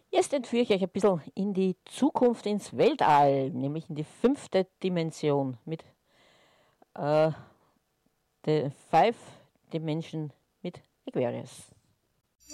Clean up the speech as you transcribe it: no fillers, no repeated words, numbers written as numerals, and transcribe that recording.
Jetzt entführe ich euch ein bisschen in die Zukunft, ins Weltall, nämlich in die fünfte Dimension mit The Five Dimension mit Aquarius.